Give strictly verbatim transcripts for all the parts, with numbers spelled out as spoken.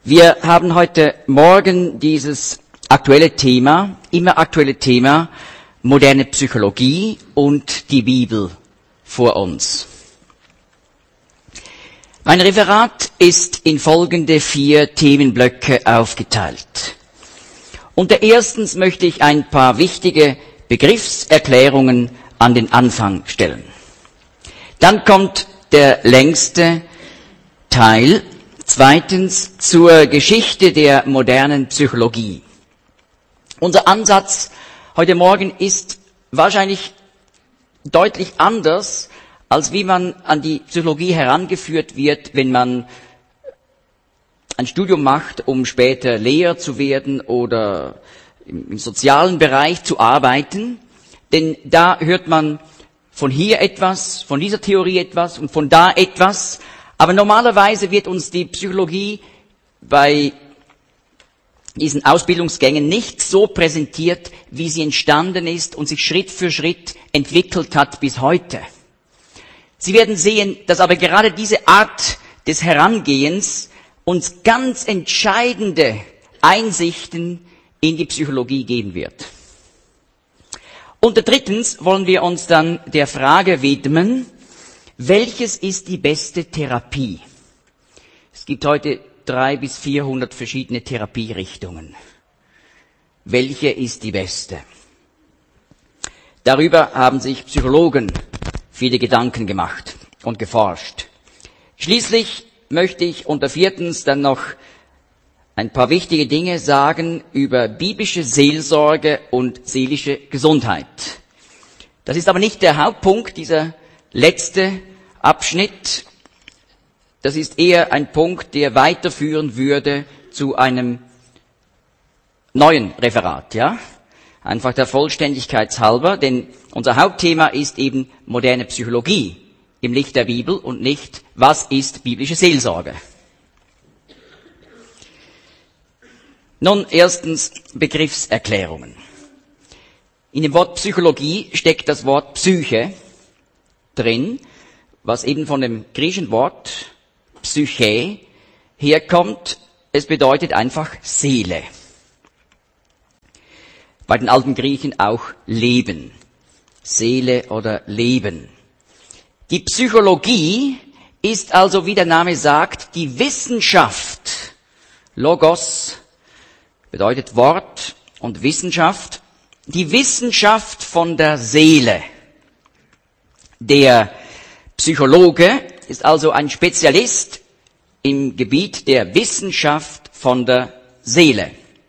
Wir haben heute Morgen dieses aktuelle Thema, immer aktuelle Thema, moderne Psychologie und die Bibel vor uns. Mein Referat ist in folgende vier Themenblöcke aufgeteilt. Unter erstens möchte ich ein paar wichtige Begriffserklärungen an den Anfang stellen. Dann kommt der längste Teil, zweitens zur Geschichte der modernen Psychologie. Unser Ansatz heute Morgen ist wahrscheinlich deutlich anders, als wie man an die Psychologie herangeführt wird, wenn man ein Studium macht, um später Lehrer zu werden oder im sozialen Bereich zu arbeiten. Denn da hört man von hier etwas, von dieser Theorie etwas und von da etwas. Aber normalerweise wird uns die Psychologie bei diesen Ausbildungsgängen nicht so präsentiert, wie sie entstanden ist und sich Schritt für Schritt entwickelt hat bis heute. Sie werden sehen, dass aber gerade diese Art des Herangehens uns ganz entscheidende Einsichten in die Psychologie geben wird. Und drittens wollen wir uns dann der Frage widmen, welches ist die beste Therapie? Es gibt heute drei bis vierhundert verschiedene Therapierichtungen. Welche ist die beste? Darüber haben sich Psychologen viele Gedanken gemacht und geforscht. Schließlich möchte ich unter viertens dann noch ein paar wichtige Dinge sagen über biblische Seelsorge und seelische Gesundheit. Das ist aber nicht der Hauptpunkt, dieser letzte Abschnitt. Das ist eher ein Punkt, der weiterführen würde zu einem neuen Referat, ja? Einfach der Vollständigkeit halber, denn unser Hauptthema ist eben moderne Psychologie im Licht der Bibel und nicht, was ist biblische Seelsorge. Nun erstens Begriffserklärungen. In dem Wort Psychologie steckt das Wort Psyche drin, was eben von dem griechischen Wort Psyche herkommt. Es bedeutet einfach Seele. Bei den alten Griechen auch Leben. Seele oder Leben. Die Psychologie ist also, wie der Name sagt, die Wissenschaft. Logos bedeutet Wort und Wissenschaft. Die Wissenschaft von der Seele. Der Psychologe ist also ein Spezialist im Gebiet der Wissenschaft von der Seele.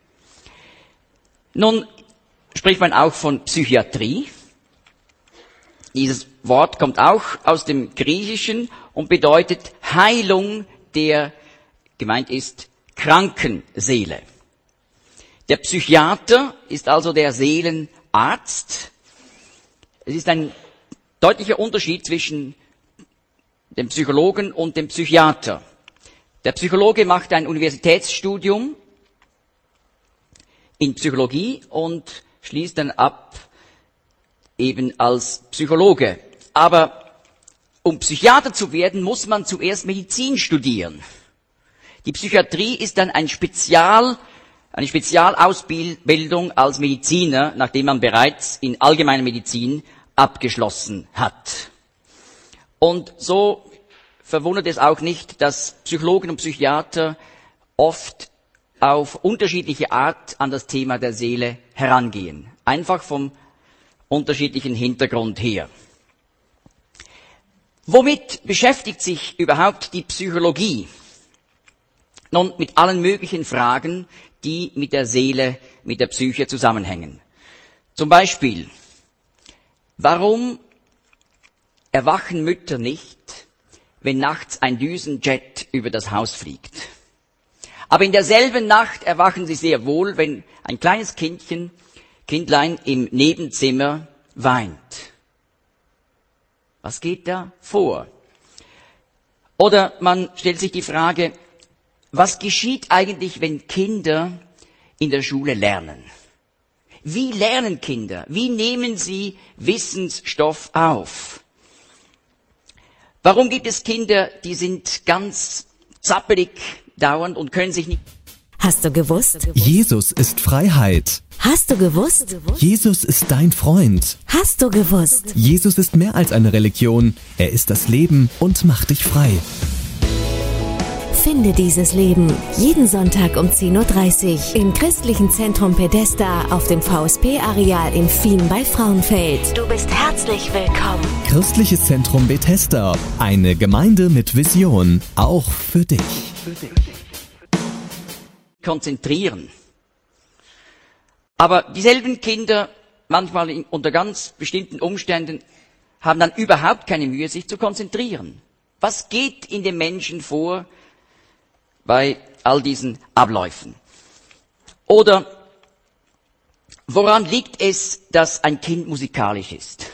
Nun spricht man auch von Psychiatrie. Dieses Wort kommt auch aus dem Griechischen und bedeutet Heilung der, gemeint ist, kranken Seele. Der Psychiater ist also der Seelenarzt. Es ist ein deutlicher Unterschied zwischen dem Psychologen und dem Psychiater. Der Psychologe macht ein Universitätsstudium in Psychologie und schließt dann ab eben als Psychologe. Aber um Psychiater zu werden, muss man zuerst Medizin studieren. Die Psychiatrie ist dann ein Spezial, eine Spezialausbildung als Mediziner, nachdem man bereits in allgemeiner Medizin abgeschlossen hat. Und so verwundert es auch nicht, dass Psychologen und Psychiater oft auf unterschiedliche Art an das Thema der Seele herangehen. Einfach vom unterschiedlichen Hintergrund her. Womit beschäftigt sich überhaupt die Psychologie? Nun, mit allen möglichen Fragen, die mit der Seele, mit der Psyche zusammenhängen. Zum Beispiel, warum erwachen Mütter nicht, wenn nachts ein Düsenjet über das Haus fliegt? Aber in derselben Nacht erwachen sie sehr wohl, wenn ein kleines Kindchen, Kindlein im Nebenzimmer weint. Was geht da vor? Oder man stellt sich die Frage, was geschieht eigentlich, wenn Kinder in der Schule lernen? Wie lernen Kinder? Wie nehmen sie Wissensstoff auf? Warum gibt es Kinder, die sind ganz zappelig, dauernd und können sich nicht... Hast du gewusst? Jesus ist Freiheit. Hast du gewusst? Jesus ist dein Freund. Hast du gewusst? Jesus ist mehr als eine Religion. Er ist das Leben und macht dich frei. Finde dieses Leben jeden Sonntag um zehn Uhr dreißig im Christlichen Zentrum Pedesta auf dem V S P-Areal in Fien bei Frauenfeld. Du bist herzlich willkommen. Christliches Zentrum Bethesda. Eine Gemeinde mit Vision. Auch für dich. Konzentrieren. Aber dieselben Kinder, manchmal in, unter ganz bestimmten Umständen, haben dann überhaupt keine Mühe, sich zu konzentrieren. Was geht in den Menschen vor bei all diesen Abläufen? Oder woran liegt es, dass ein Kind musikalisch ist?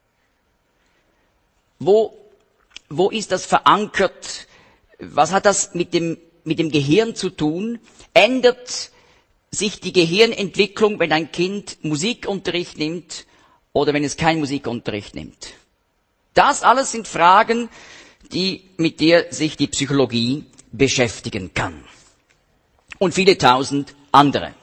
Wo, wo ist das verankert? Was hat das mit dem, mit dem Gehirn zu tun? Ändert sich die Gehirnentwicklung, wenn ein Kind Musikunterricht nimmt oder wenn es keinen Musikunterricht nimmt? Das alles sind Fragen, die, mit der sich die Psychologie beschäftigen kann. Und viele tausend andere.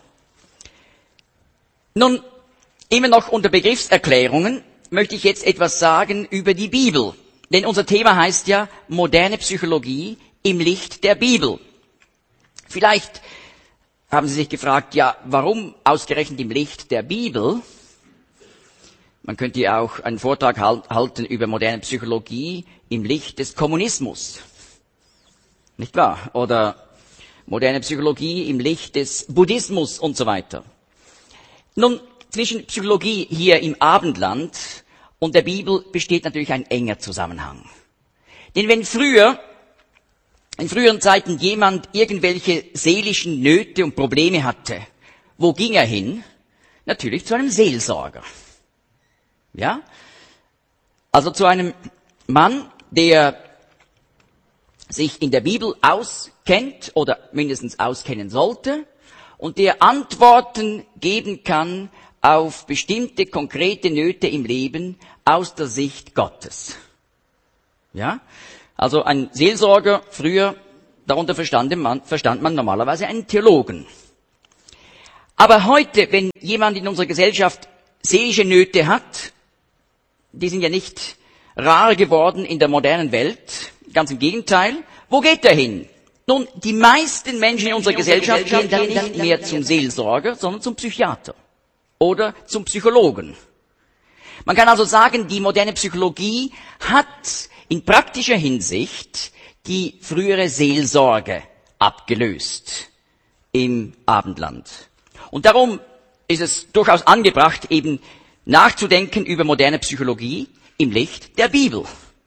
Nun, immer noch unter Begriffserklärungen möchte ich jetzt etwas sagen über die Bibel. Denn unser Thema heißt ja moderne Psychologie im Licht der Bibel. Vielleicht haben Sie sich gefragt, ja, warum ausgerechnet im Licht der Bibel? Man könnte ja auch einen Vortrag halten über moderne Psychologie im Licht des Kommunismus. Nicht wahr? Oder moderne Psychologie im Licht des Buddhismus und so weiter. Nun, zwischen Psychologie hier im Abendland und der Bibel besteht natürlich ein enger Zusammenhang. Denn wenn früher, in früheren Zeiten jemand irgendwelche seelischen Nöte und Probleme hatte, wo ging er hin? Natürlich zu einem Seelsorger. Ja? Also zu einem Mann, der sich in der Bibel auskennt oder mindestens auskennen sollte und der Antworten geben kann auf bestimmte konkrete Nöte im Leben aus der Sicht Gottes. Ja? Also ein Seelsorger früher, darunter verstand man, verstand man normalerweise einen Theologen. Aber heute, wenn jemand in unserer Gesellschaft seelische Nöte hat, die sind ja nicht rar geworden in der modernen Welt, ganz im Gegenteil. Wo geht er hin? Nun, die meisten Menschen in unserer Gesellschaft gehen dann nicht mehr zum Seelsorger, sondern zum Psychiater oder zum Psychologen. Man kann also sagen, die moderne Psychologie hat in praktischer Hinsicht die frühere Seelsorge abgelöst im Abendland. Und darum ist es durchaus angebracht, eben nachzudenken über moderne Psychologie im Licht der Bibel.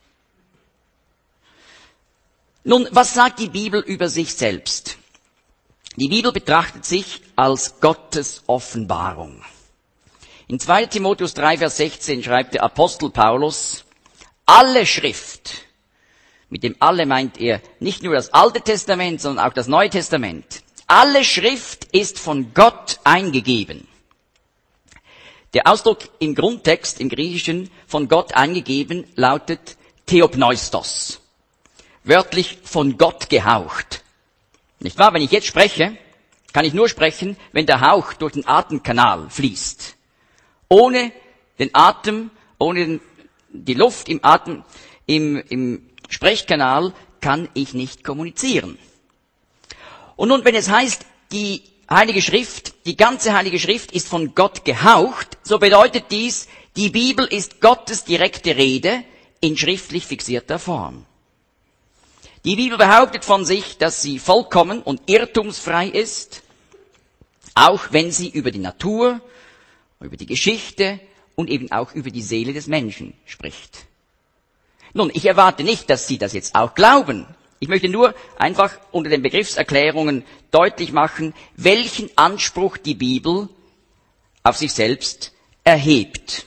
Nun, was sagt die Bibel über sich selbst? Die Bibel betrachtet sich als Gottes Offenbarung. In zweiter Timotheus drei, Vers sechzehn schreibt der Apostel Paulus, alle Schrift, mit dem alle meint er nicht nur das Alte Testament, sondern auch das Neue Testament. Alle Schrift ist von Gott eingegeben. Der Ausdruck im Grundtext, im Griechischen, von Gott eingegeben, lautet Theopneustos. Wörtlich von Gott gehaucht. Nicht wahr? Wenn ich jetzt spreche, kann ich nur sprechen, wenn der Hauch durch den Atemkanal fließt. Ohne den Atem, ohne den, die Luft im Atem, im, im Sprechkanal kann ich nicht kommunizieren. Und nun, wenn es heißt, die Heilige Schrift, die ganze Heilige Schrift ist von Gott gehaucht, so bedeutet dies, die Bibel ist Gottes direkte Rede in schriftlich fixierter Form. Die Bibel behauptet von sich, dass sie vollkommen und irrtumsfrei ist, auch wenn sie über die Natur, über die Geschichte und eben auch über die Seele des Menschen spricht. Nun, ich erwarte nicht, dass Sie das jetzt auch glauben. Ich möchte nur einfach unter den Begriffserklärungen deutlich machen, welchen Anspruch die Bibel auf sich selbst erhebt.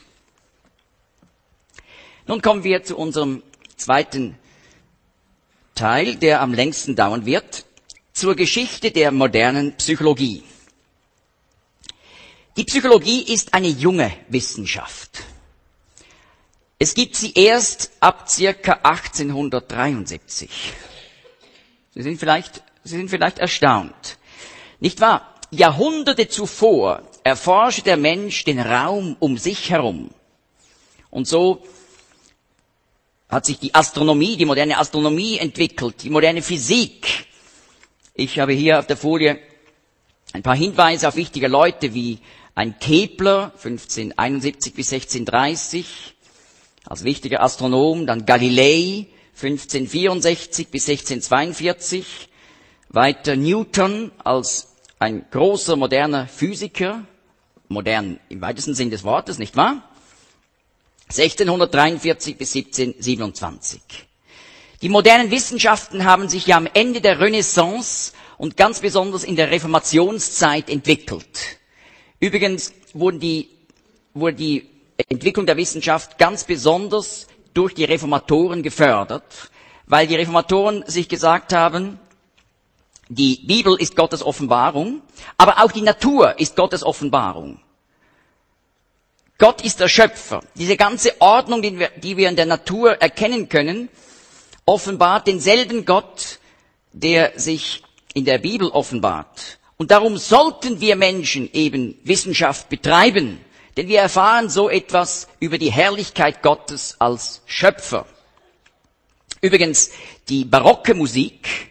Nun kommen wir zu unserem zweiten Teil, der am längsten dauern wird, zur Geschichte der modernen Psychologie. Die Psychologie ist eine junge Wissenschaft. Es gibt sie erst ab circa achtzehnhundertdreiundsiebzig. Sie sind vielleicht Sie sind vielleicht erstaunt. Nicht wahr? Jahrhunderte zuvor erforschte der Mensch den Raum um sich herum. Und so hat sich die Astronomie, die moderne Astronomie entwickelt, die moderne Physik. Ich habe hier auf der Folie ein paar Hinweise auf wichtige Leute wie ein Kepler, fünfzehnhunderteinundsiebzig bis sechzehnhundertdreißig, als wichtiger Astronom, dann Galilei, fünfzehnhundertvierundsechzig bis sechzehnhundertzweiundvierzig, weiter Newton als ein großer moderner Physiker, modern im weitesten Sinn des Wortes, nicht wahr? sechzehnhundertdreiundvierzig bis siebzehnhundertsiebenundzwanzig. Die modernen Wissenschaften haben sich ja am Ende der Renaissance und ganz besonders in der Reformationszeit entwickelt. Übrigens wurden die, wurde die Entwicklung der Wissenschaft ganz besonders durch die Reformatoren gefördert, weil die Reformatoren sich gesagt haben, die Bibel ist Gottes Offenbarung, aber auch die Natur ist Gottes Offenbarung. Gott ist der Schöpfer. Diese ganze Ordnung, die wir, die wir in der Natur erkennen können, offenbart denselben Gott, der sich in der Bibel offenbart. Und darum sollten wir Menschen eben Wissenschaft betreiben, denn wir erfahren so etwas über die Herrlichkeit Gottes als Schöpfer. Übrigens, die barocke Musik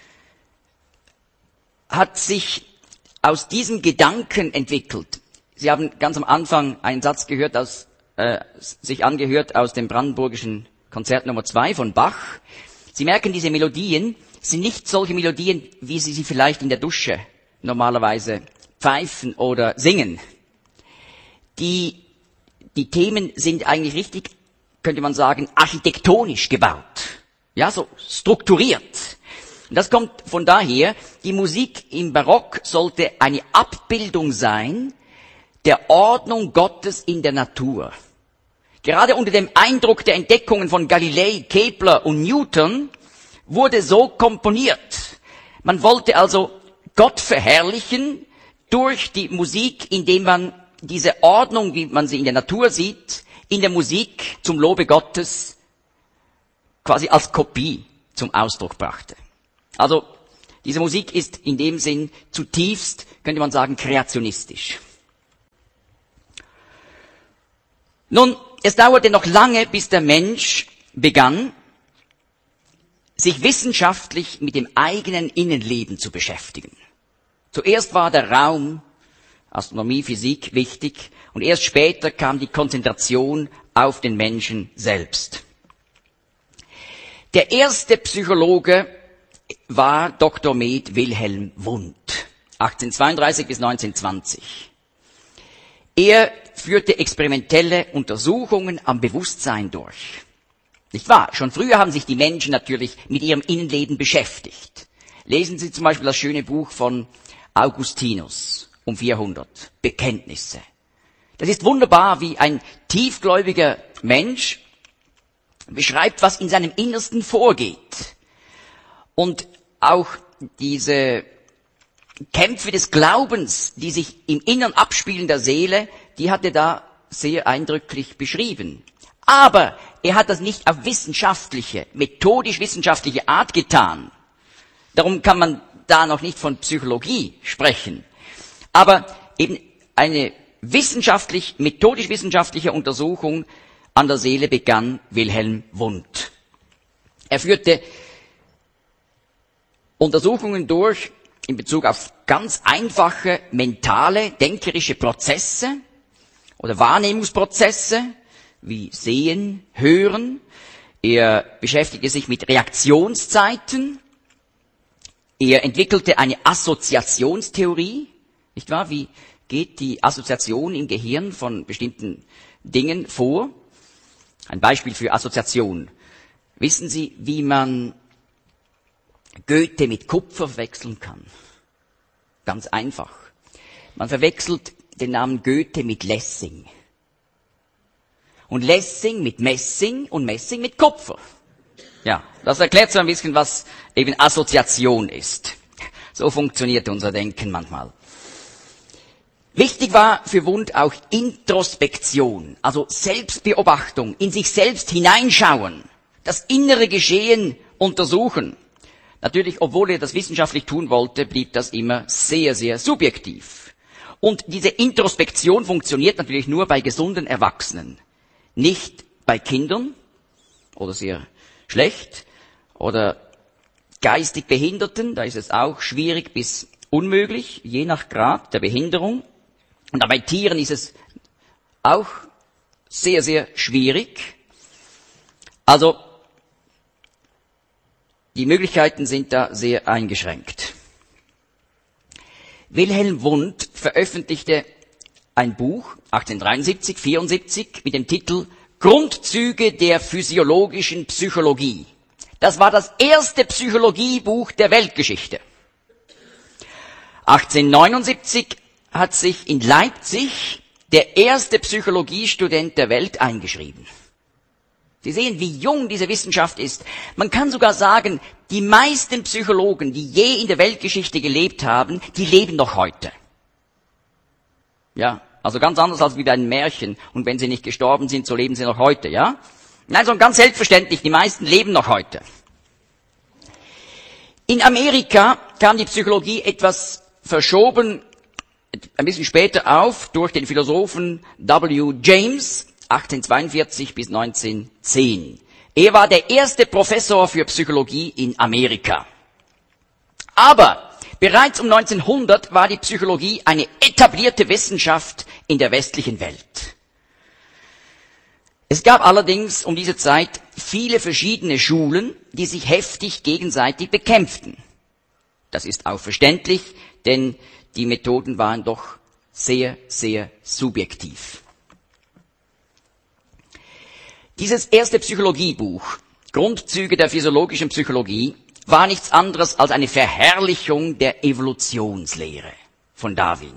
hat sich aus diesem Gedanken entwickelt. Sie haben ganz am Anfang einen Satz gehört, aus, äh, sich angehört aus dem Brandenburgischen Konzert Nummer zwei von Bach. Sie merken, diese Melodien sind nicht solche Melodien, wie Sie sie vielleicht in der Dusche normalerweise pfeifen oder singen. Die, die Themen sind eigentlich richtig, könnte man sagen, architektonisch gebaut. Ja, so strukturiert. Und das kommt von daher, die Musik im Barock sollte eine Abbildung sein der Ordnung Gottes in der Natur. Gerade unter dem Eindruck der Entdeckungen von Galilei, Kepler und Newton wurde so komponiert. Man wollte also Gott verherrlichen durch die Musik, indem man diese Ordnung, wie man sie in der Natur sieht, in der Musik zum Lobe Gottes quasi als Kopie zum Ausdruck brachte. Also diese Musik ist in dem Sinn zutiefst, könnte man sagen, kreationistisch. Nun, es dauerte noch lange, bis der Mensch begann, sich wissenschaftlich mit dem eigenen Innenleben zu beschäftigen. Zuerst war der Raum, Astronomie, Physik wichtig und erst später kam die Konzentration auf den Menschen selbst. Der erste Psychologe war Doktor med Wilhelm Wundt, achtzehnhundertzweiunddreißig bis neunzehnhundertzwanzig. Er führte experimentelle Untersuchungen am Bewusstsein durch. Nicht wahr? Schon früher haben sich die Menschen natürlich mit ihrem Innenleben beschäftigt. Lesen Sie zum Beispiel das schöne Buch von Augustinus um vierhundert, Bekenntnisse. Das ist wunderbar, wie ein tiefgläubiger Mensch beschreibt, was in seinem Innersten vorgeht. Und auch diese Kämpfe des Glaubens, die sich im Innern abspielen der Seele, die hat er da sehr eindrücklich beschrieben. Aber er hat das nicht auf wissenschaftliche, methodisch-wissenschaftliche Art getan. Darum kann man da noch nicht von Psychologie sprechen. Aber eben eine wissenschaftlich, methodisch-wissenschaftliche Untersuchung an der Seele begann Wilhelm Wundt. Er führte Untersuchungen durch in Bezug auf ganz einfache mentale, denkerische Prozesse oder Wahrnehmungsprozesse wie Sehen, Hören. Er beschäftigte sich mit Reaktionszeiten. Er entwickelte eine Assoziationstheorie. Nicht wahr? Wie geht die Assoziation im Gehirn von bestimmten Dingen vor? Ein Beispiel für Assoziation. Wissen Sie, wie man Goethe mit Kupfer verwechseln kann? Ganz einfach. Man verwechselt den Namen Goethe mit Lessing. Und Lessing mit Messing und Messing mit Kupfer. Ja, das erklärt so ein bisschen, was eben Assoziation ist. So funktioniert unser Denken manchmal. Wichtig war für Wundt auch Introspektion, also Selbstbeobachtung, in sich selbst hineinschauen, das innere Geschehen untersuchen. natürlich, obwohl er das wissenschaftlich tun wollte, blieb das immer sehr, sehr subjektiv. Und diese Introspektion funktioniert natürlich nur bei gesunden Erwachsenen, nicht bei Kindern oder sehr schlecht oder geistig Behinderten. Da ist es auch schwierig bis unmöglich, je nach Grad der Behinderung. Und bei Tieren ist es auch sehr, sehr schwierig. Also, die Möglichkeiten sind da sehr eingeschränkt. Wilhelm Wundt veröffentlichte ein Buch, achtzehnhundertdreiundsiebzig, vierundsiebzig, mit dem Titel Grundzüge der physiologischen Psychologie. Das war das erste Psychologiebuch der Weltgeschichte. achtzehnhundertneunundsiebzig hat sich in Leipzig der erste Psychologiestudent der Welt eingeschrieben. Sie sehen, wie jung diese Wissenschaft ist. Man kann sogar sagen, die meisten Psychologen, die je in der Weltgeschichte gelebt haben, die leben noch heute. Ja, also ganz anders als wie bei einem Märchen. Und wenn sie nicht gestorben sind, so leben sie noch heute, ja? Nein, so ganz selbstverständlich, die meisten leben noch heute. In Amerika kam die Psychologie etwas verschoben, ein bisschen später auf, durch den Philosophen W. James, achtzehnhundertzweiundvierzig bis neunzehnhundertzehn. Er war der erste Professor für Psychologie in Amerika. Aber bereits um neunzehnhundert war die Psychologie eine etablierte Wissenschaft in der westlichen Welt. Es gab allerdings um diese Zeit viele verschiedene Schulen, die sich heftig gegenseitig bekämpften. Das ist auch verständlich, denn die Methoden waren doch sehr, sehr subjektiv. Dieses erste Psychologiebuch, Grundzüge der physiologischen Psychologie, war nichts anderes als eine Verherrlichung der Evolutionslehre von Darwin.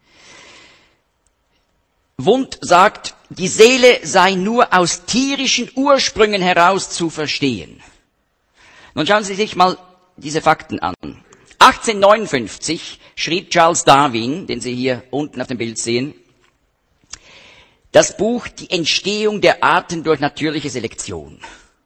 Wundt sagt, die Seele sei nur aus tierischen Ursprüngen heraus zu verstehen. Nun schauen Sie sich mal diese Fakten an. achtzehnhundertneunundfünfzig schrieb Charles Darwin, den Sie hier unten auf dem Bild sehen, das Buch Die Entstehung der Arten durch natürliche Selektion.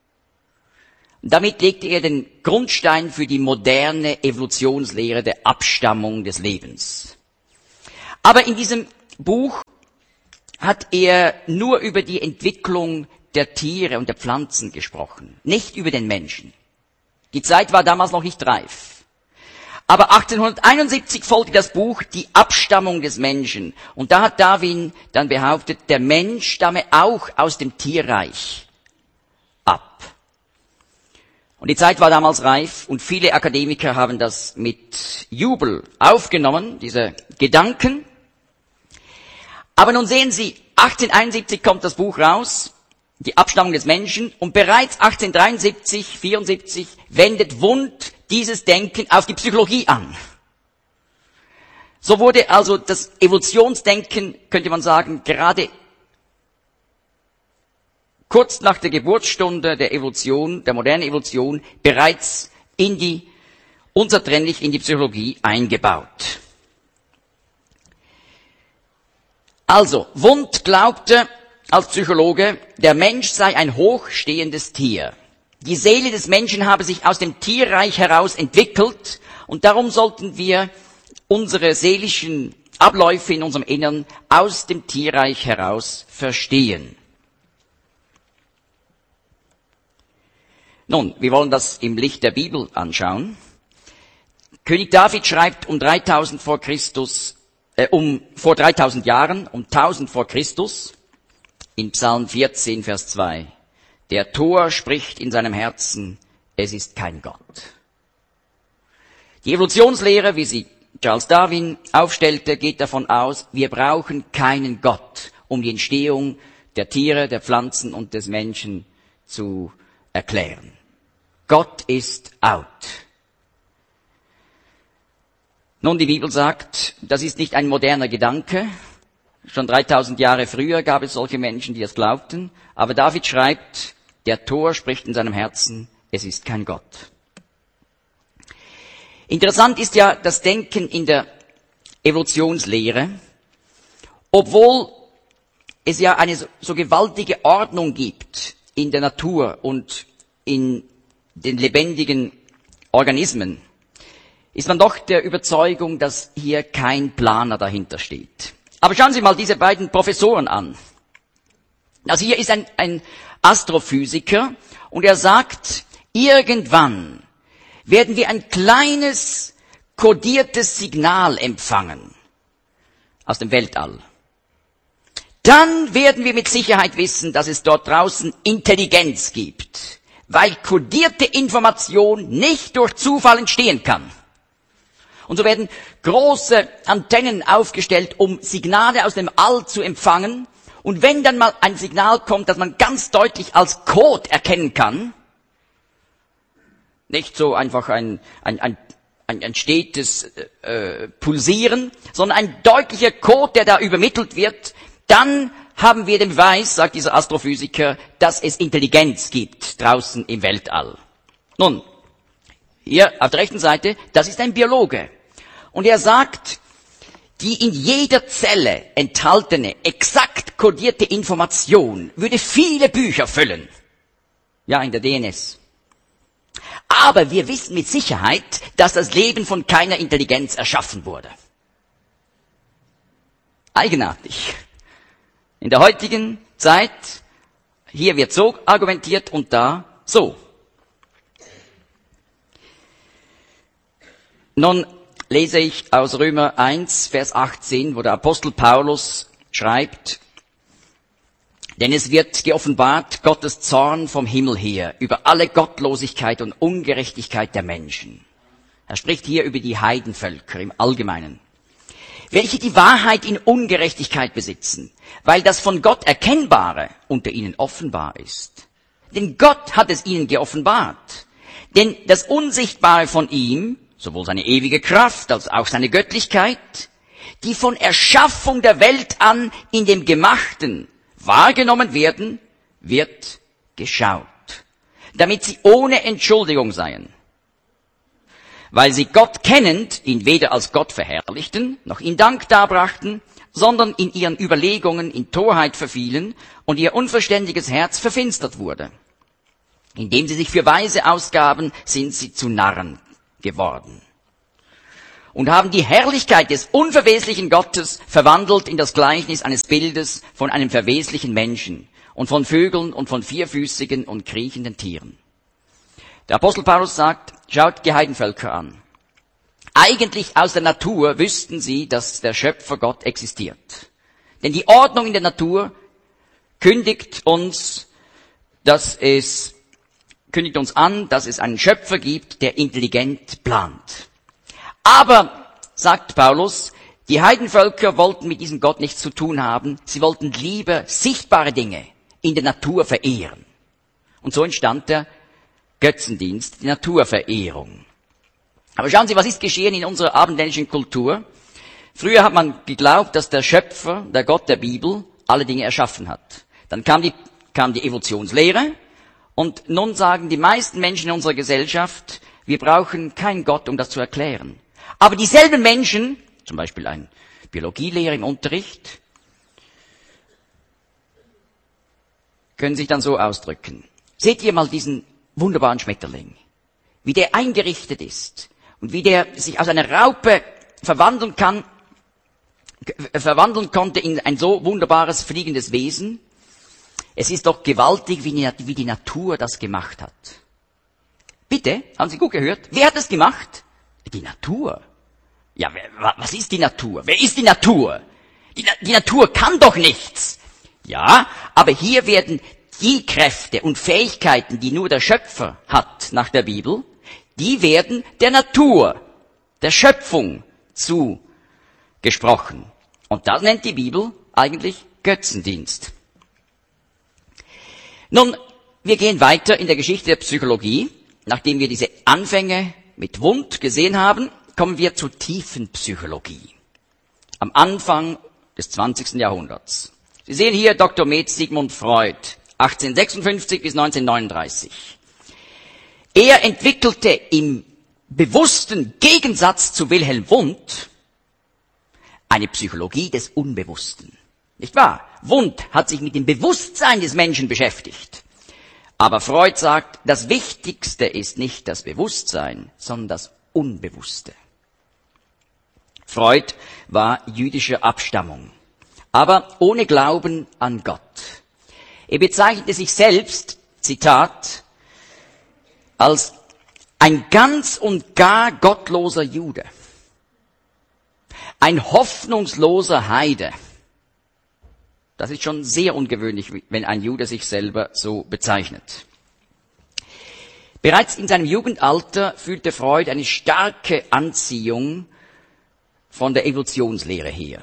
Damit legte er den Grundstein für die moderne Evolutionslehre der Abstammung des Lebens. Aber in diesem Buch hat er nur über die Entwicklung der Tiere und der Pflanzen gesprochen, nicht über den Menschen. Die Zeit war damals noch nicht reif. Aber achtzehnhunderteinundsiebzig folgte das Buch Die Abstammung des Menschen. Und da hat Darwin dann behauptet, der Mensch stamme auch aus dem Tierreich ab. Und die Zeit war damals reif und viele Akademiker haben das mit Jubel aufgenommen, diese Gedanken. Aber nun sehen Sie, achtzehnhunderteinundsiebzig kommt das Buch raus, Die Abstammung des Menschen, und bereits achtzehnhundertdreiundsiebzig, vierundsiebzig wendet Wundt dieses Denken auf die Psychologie an. So wurde also das Evolutionsdenken, könnte man sagen, gerade kurz nach der Geburtsstunde der Evolution, der modernen Evolution, bereits in die, unzertrennlich in die Psychologie eingebaut. Also, Wundt glaubte als Psychologe, der Mensch sei ein hochstehendes Tier. Die Seele des Menschen habe sich aus dem Tierreich heraus entwickelt und darum sollten wir unsere seelischen Abläufe in unserem Innern aus dem Tierreich heraus verstehen. Nun, wir wollen das im Licht der Bibel anschauen. König David schreibt um dreitausend vor Christus, äh, um vor dreitausend Jahren, um tausend vor Christus, in Psalm vierzehn, Vers zwei. Der Tor spricht in seinem Herzen, es ist kein Gott. Die Evolutionslehre, wie sie Charles Darwin aufstellte, geht davon aus, wir brauchen keinen Gott, um die Entstehung der Tiere, der Pflanzen und des Menschen zu erklären. Gott ist out. Nun, die Bibel sagt, das ist nicht ein moderner Gedanke. Schon dreitausend Jahre früher gab es solche Menschen, die es glaubten. Aber David schreibt, der Tor spricht in seinem Herzen, es ist kein Gott. Interessant ist ja das Denken in der Evolutionslehre, obwohl es ja eine so gewaltige Ordnung gibt in der Natur und in den lebendigen Organismen, ist man doch der Überzeugung, dass hier kein Planer dahinter steht. Aber schauen Sie mal diese beiden Professoren an. Also hier ist ein, ein Astrophysiker und er sagt, irgendwann werden wir ein kleines, kodiertes Signal empfangen aus dem Weltall. Dann werden wir mit Sicherheit wissen, dass es dort draußen Intelligenz gibt, weil kodierte Information nicht durch Zufall entstehen kann. Und so werden große Antennen aufgestellt, um Signale aus dem All zu empfangen. Und wenn dann mal ein Signal kommt, das man ganz deutlich als Code erkennen kann, nicht so einfach ein, ein, ein, ein, ein stetes äh, Pulsieren, sondern ein deutlicher Code, der da übermittelt wird, dann haben wir den Beweis, sagt dieser Astrophysiker, dass es Intelligenz gibt draußen im Weltall. Nun, hier auf der rechten Seite, das ist ein Biologe. Und er sagt, die in jeder Zelle enthaltene, exakt kodierte Information würde viele Bücher füllen. Ja, in der D N S. Aber wir wissen mit Sicherheit, dass das Leben von keiner Intelligenz erschaffen wurde. Eigenartig. In der heutigen Zeit, hier wird so argumentiert und da so. Nun lese ich aus Römer eins, Vers achtzehn, wo der Apostel Paulus schreibt, denn es wird geoffenbart Gottes Zorn vom Himmel her über alle Gottlosigkeit und Ungerechtigkeit der Menschen. Er spricht hier über die Heidenvölker im Allgemeinen, welche die Wahrheit in Ungerechtigkeit besitzen, weil das von Gott Erkennbare unter ihnen offenbar ist. Denn Gott hat es ihnen geoffenbart. Denn das Unsichtbare von ihm, sowohl seine ewige Kraft als auch seine Göttlichkeit, die von Erschaffung der Welt an in dem Gemachten wahrgenommen werden, wird geschaut, damit sie ohne Entschuldigung seien. Weil sie Gott kennend, ihn weder als Gott verherrlichten, noch ihm Dank darbrachten, sondern in ihren Überlegungen in Torheit verfielen und ihr unverständiges Herz verfinstert wurde. Indem sie sich für Weise ausgaben, sind sie zu Narren geworden und haben die Herrlichkeit des unverweslichen Gottes verwandelt in das Gleichnis eines Bildes von einem verweslichen Menschen und von Vögeln und von vierfüßigen und kriechenden Tieren. Der Apostel Paulus sagt, schaut die Heidenvölker an. Eigentlich aus der Natur wüssten sie, dass der Schöpfer Gott existiert. Denn die Ordnung in der Natur kündigt uns, dass es kündigt uns an, dass es einen Schöpfer gibt, der intelligent plant. Aber, sagt Paulus, die Heidenvölker wollten mit diesem Gott nichts zu tun haben. Sie wollten lieber sichtbare Dinge in der Natur verehren. Und so entstand der Götzendienst, die Naturverehrung. Aber schauen Sie, was ist geschehen in unserer abendländischen Kultur? Früher hat man geglaubt, dass der Schöpfer, der Gott der Bibel, alle Dinge erschaffen hat. Dann kam die, kam die Evolutionslehre. Und nun sagen die meisten Menschen in unserer Gesellschaft, wir brauchen keinen Gott, um das zu erklären. Aber dieselben Menschen, zum Beispiel ein Biologielehrer im Unterricht, können sich dann so ausdrücken. Seht ihr mal diesen wunderbaren Schmetterling, wie der eingerichtet ist und wie der sich aus einer Raupe verwandeln kann, verwandeln konnte in ein so wunderbares fliegendes Wesen. Es ist doch gewaltig, wie die Natur das gemacht hat. Bitte, haben Sie gut gehört? Wer hat das gemacht? Die Natur. Ja, was ist die Natur? Wer ist die Natur? Die, die Natur kann doch nichts. Ja, aber hier werden die Kräfte und Fähigkeiten, die nur der Schöpfer hat nach der Bibel, die werden der Natur, der Schöpfung zugesprochen. Und das nennt die Bibel eigentlich Götzendienst. Nun, wir gehen weiter in der Geschichte der Psychologie. Nachdem wir diese Anfänge mit Wundt gesehen haben, kommen wir zur Tiefenpsychologie. Am Anfang des zwanzigsten Jahrhunderts. Sie sehen hier Doktor Med Sigmund Freud, achtzehnhundertsechsundfünfzig bis neunzehnhundertneununddreißig. Er entwickelte im bewussten Gegensatz zu Wilhelm Wundt eine Psychologie des Unbewussten. Nicht wahr? Wundt hat sich mit dem Bewusstsein des Menschen beschäftigt. Aber Freud sagt, das Wichtigste ist nicht das Bewusstsein, sondern das Unbewusste. Freud war jüdischer Abstammung, aber ohne Glauben an Gott. Er bezeichnete sich selbst, Zitat, als ein ganz und gar gottloser Jude, ein hoffnungsloser Heide. Das ist schon sehr ungewöhnlich, wenn ein Jude sich selber so bezeichnet. Bereits in seinem Jugendalter fühlte Freud eine starke Anziehung von der Evolutionslehre her.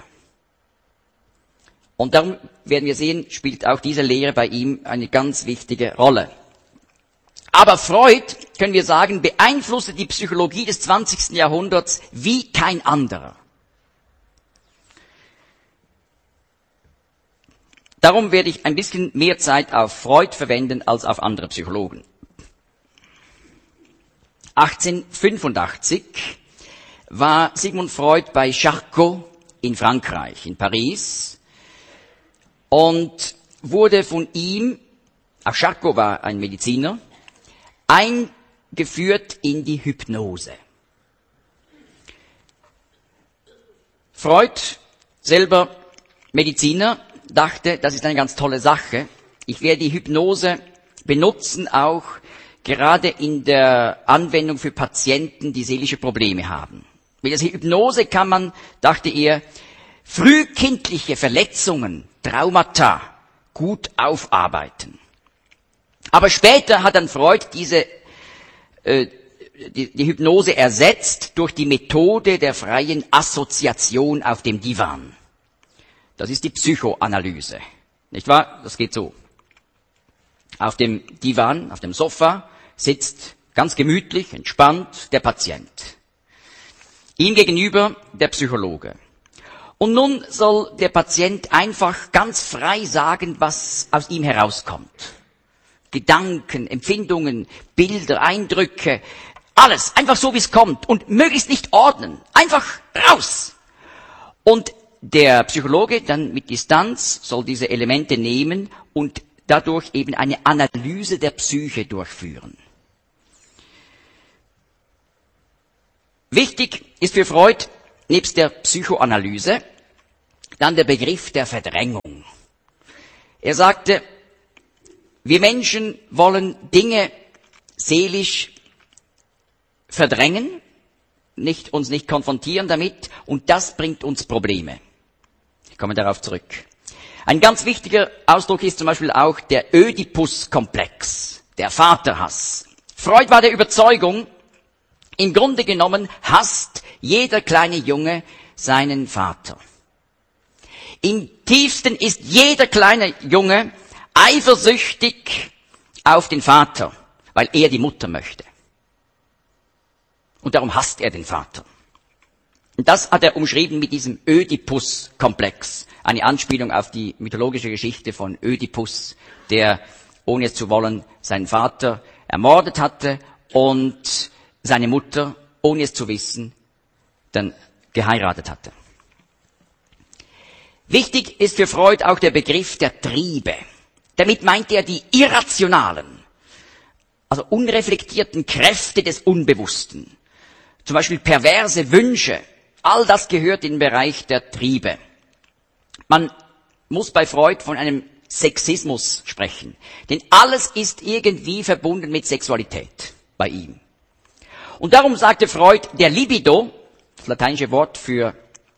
Und darum werden wir sehen, spielt auch diese Lehre bei ihm eine ganz wichtige Rolle. Aber Freud, können wir sagen, beeinflusste die Psychologie des zwanzigsten Jahrhunderts wie kein anderer. Darum werde ich ein bisschen mehr Zeit auf Freud verwenden als auf andere Psychologen. achtzehnhundertfünfundachtzig war Sigmund Freud bei Charcot in Frankreich, in Paris, und wurde von ihm, auch Charcot war ein Mediziner, eingeführt in die Hypnose. Freud, selber Mediziner, dachte, das ist eine ganz tolle Sache. Ich werde die Hypnose benutzen, auch gerade in der Anwendung für Patienten, die seelische Probleme haben. Mit der Hypnose kann man, dachte er, frühkindliche Verletzungen, Traumata gut aufarbeiten. Aber später hat dann Freud diese, äh, die, die Hypnose ersetzt durch die Methode der freien Assoziation auf dem Divan. Das ist die Psychoanalyse. Nicht wahr? Das geht so. Auf dem Divan, auf dem Sofa, sitzt ganz gemütlich, entspannt der Patient. Ihm gegenüber der Psychologe. Und nun soll der Patient einfach ganz frei sagen, was aus ihm herauskommt. Gedanken, Empfindungen, Bilder, Eindrücke, alles, einfach so wie es kommt und möglichst nicht ordnen. Einfach raus. Und der Psychologe dann mit Distanz soll diese Elemente nehmen und dadurch eben eine Analyse der Psyche durchführen. Wichtig ist für Freud nebst der Psychoanalyse dann der Begriff der Verdrängung. Er sagte, wir Menschen wollen Dinge seelisch verdrängen, nicht, uns nicht konfrontieren damit, und das bringt uns Probleme. Ich komme darauf zurück. Ein ganz wichtiger Ausdruck ist zum Beispiel auch der Ödipus-Komplex, der Vaterhass. Freud war der Überzeugung, im Grunde genommen hasst jeder kleine Junge seinen Vater. Im tiefsten ist jeder kleine Junge eifersüchtig auf den Vater, weil er die Mutter möchte. Und darum hasst er den Vater. Und das hat er umschrieben mit diesem Ödipus-Komplex. Eine Anspielung auf die mythologische Geschichte von Ödipus, der, ohne es zu wollen, seinen Vater ermordet hatte und seine Mutter, ohne es zu wissen, dann geheiratet hatte. Wichtig ist für Freud auch der Begriff der Triebe. Damit meint er die irrationalen, also unreflektierten Kräfte des Unbewussten. Zum Beispiel perverse Wünsche. All das gehört in den Bereich der Triebe. Man muss bei Freud von einem Sexismus sprechen. Denn alles ist irgendwie verbunden mit Sexualität bei ihm. Und darum sagte Freud, der Libido, das lateinische Wort für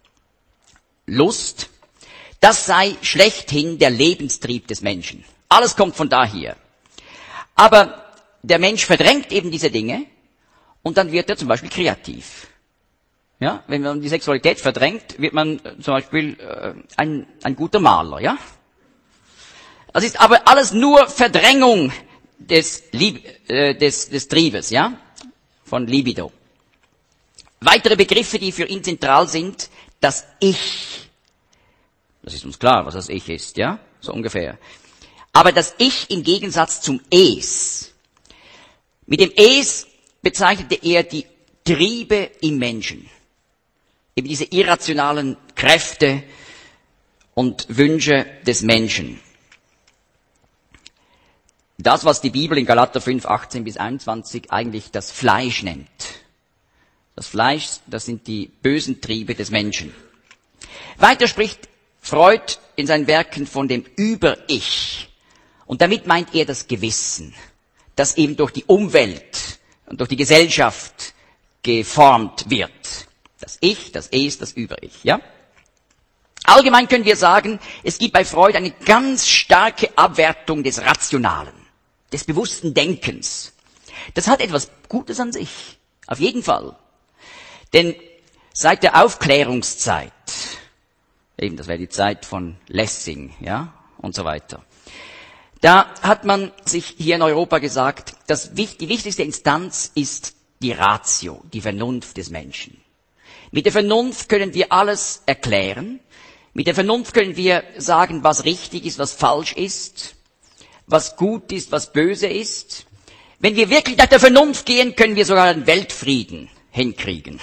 Lust, das sei schlechthin der Lebenstrieb des Menschen. Alles kommt von daher. Aber der Mensch verdrängt eben diese Dinge und dann wird er zum Beispiel kreativ. Ja, wenn man die Sexualität verdrängt, wird man äh, zum Beispiel äh, ein, ein guter Maler. Ja, das ist aber alles nur Verdrängung des, Lieb äh, des, des Triebes, ja, von Libido. Weitere Begriffe, die für ihn zentral sind, das Ich. Das ist uns klar, was das Ich ist, ja, so ungefähr. Aber das Ich im Gegensatz zum Es. Mit dem Es bezeichnete er die Triebe im Menschen. Eben diese irrationalen Kräfte und Wünsche des Menschen. das, was die Bibel in Galater fünf, achtzehn bis einundzwanzig eigentlich das Fleisch nennt. Das Fleisch, das sind die bösen Triebe des Menschen. Weiter spricht Freud in seinen Werken von dem Über-Ich. Und damit meint er das Gewissen, das eben durch die Umwelt und durch die Gesellschaft geformt wird. Das Ich, das Es, das Über-Ich, ja? Allgemein können wir sagen, es gibt bei Freud eine ganz starke Abwertung des Rationalen, des bewussten Denkens. Das hat etwas Gutes an sich, auf jeden Fall. Denn seit der Aufklärungszeit, eben das wäre die Zeit von Lessing, ja, und so weiter, da hat man sich hier in Europa gesagt, dass die wichtigste Instanz ist die Ratio, die Vernunft des Menschen. Mit der Vernunft können wir alles erklären. Mit der Vernunft können wir sagen, was richtig ist, was falsch ist, was gut ist, was böse ist. Wenn wir wirklich nach der Vernunft gehen, können wir sogar einen Weltfrieden hinkriegen.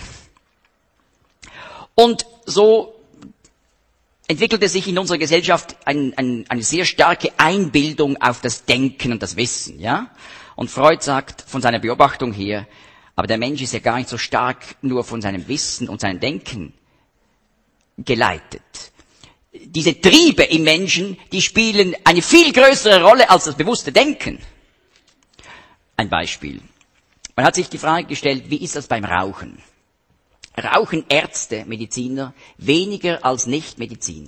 Und so entwickelte sich in unserer Gesellschaft ein, ein, eine sehr starke Einbildung auf das Denken und das Wissen, ja? Und Freud sagt von seiner Beobachtung her, aber der Mensch ist ja gar nicht so stark nur von seinem Wissen und seinem Denken geleitet. Diese Triebe im Menschen, die spielen eine viel größere Rolle als das bewusste Denken. Ein Beispiel. Man hat sich die Frage gestellt, wie ist das beim Rauchen? Rauchen Ärzte, Mediziner weniger als Nicht-Mediziner?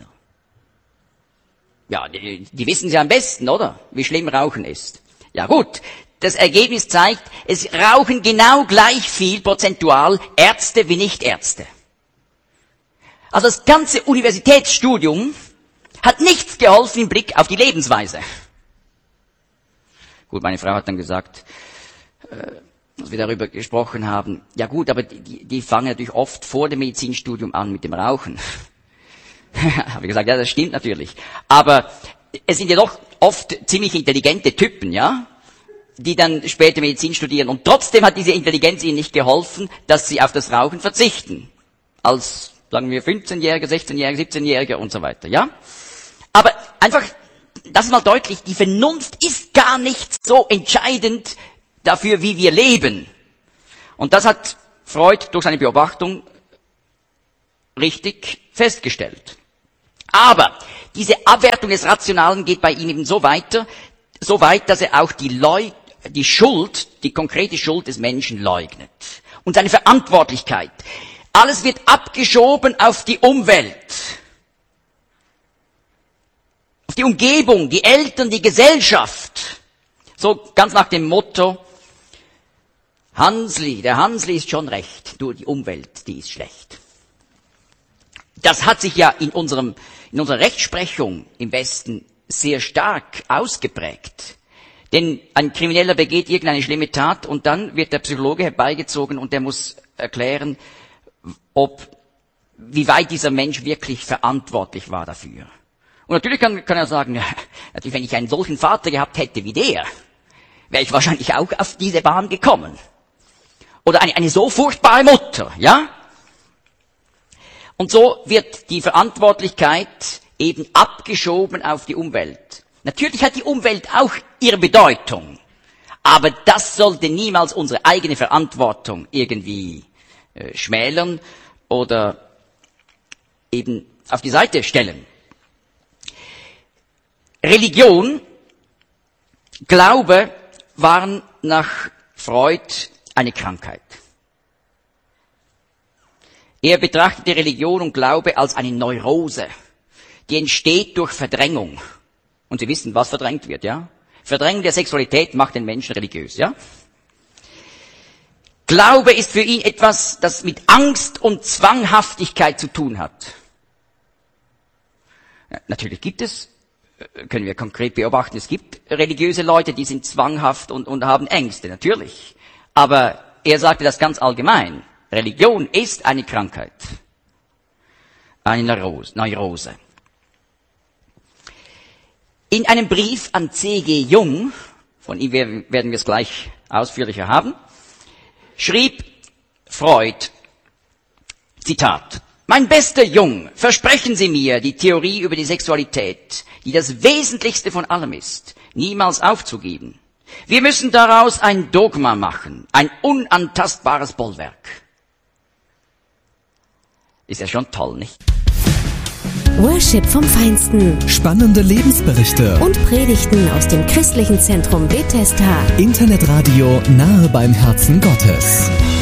Ja, die, die wissen ja am besten, oder? Wie schlimm Rauchen ist. Ja gut, das Ergebnis zeigt, es rauchen genau gleich viel prozentual Ärzte wie Nicht-Ärzte. Also das ganze Universitätsstudium hat nichts geholfen im Blick auf die Lebensweise. Gut, meine Frau hat dann gesagt, äh, als wir darüber gesprochen haben, ja gut, aber die, die fangen natürlich oft vor dem Medizinstudium an mit dem Rauchen. Habe ich gesagt, ja, das stimmt natürlich. Aber es sind ja doch oft ziemlich intelligente Typen, ja, die dann später Medizin studieren. Und trotzdem hat diese Intelligenz ihnen nicht geholfen, dass sie auf das Rauchen verzichten. Als, sagen wir, fünfzehnjährige, sechzehnjährige, siebzehnjährige und so weiter, ja. Aber einfach, das ist mal deutlich, die Vernunft ist gar nicht so entscheidend dafür, wie wir leben. Und das hat Freud durch seine Beobachtung richtig festgestellt. Aber diese Abwertung des Rationalen geht bei ihm eben so weiter, so weit, dass er auch die, Leu- die Schuld, die konkrete Schuld des Menschen leugnet. Und seine Verantwortlichkeit. Alles wird abgeschoben auf die Umwelt. Auf die Umgebung, die Eltern, die Gesellschaft. So ganz nach dem Motto, Hansli, der Hansli ist schon recht, nur die Umwelt, die ist schlecht. Das hat sich ja in unserem, in unserer Rechtsprechung im Westen sehr stark ausgeprägt. Denn ein Krimineller begeht irgendeine schlimme Tat und dann wird der Psychologe herbeigezogen und der muss erklären, ob, wie weit dieser Mensch wirklich verantwortlich war dafür. Und natürlich kann, kann er sagen, ja, natürlich, wenn ich einen solchen Vater gehabt hätte wie der, wäre ich wahrscheinlich auch auf diese Bahn gekommen. Oder eine, eine so furchtbare Mutter, ja? Und so wird die Verantwortlichkeit eben abgeschoben auf die Umwelt. Natürlich hat die Umwelt auch ihre Bedeutung, aber das sollte niemals unsere eigene Verantwortung irgendwie äh, schmälern oder eben auf die Seite stellen. Religion, Glaube waren nach Freud eine Krankheit. Er betrachtete Religion und Glaube als eine Neurose, die entsteht durch Verdrängung. Und Sie wissen, was verdrängt wird, ja? Verdrängung der Sexualität macht den Menschen religiös, ja? Glaube ist für ihn etwas, das mit Angst und Zwanghaftigkeit zu tun hat. Ja, natürlich gibt es, können wir konkret beobachten, es gibt religiöse Leute, die sind zwanghaft und, und haben Ängste, natürlich. Aber er sagte das ganz allgemein. Religion ist eine Krankheit. Eine Neurose. In einem Brief an C G Jung, von ihm werden wir es gleich ausführlicher haben, schrieb Freud, Zitat, Mein bester Jung, versprechen Sie mir, die Theorie über die Sexualität, die das Wesentlichste von allem ist, niemals aufzugeben. Wir müssen daraus ein Dogma machen, ein unantastbares Bollwerk. Ist ja schon toll, nicht? Worship vom Feinsten. Spannende Lebensberichte. Und Predigten aus dem christlichen Zentrum Bethesda. Internetradio nahe beim Herzen Gottes.